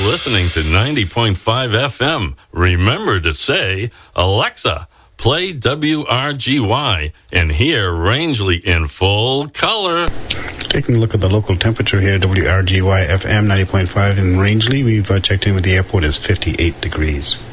listening to 90.5 FM. Remember to say, Alexa, play WRGY and hear Rangeley in full color. Taking a look at the local temperature here, WRGY FM 90.5 in Rangeley. We've checked in with the airport. It's 58 degrees.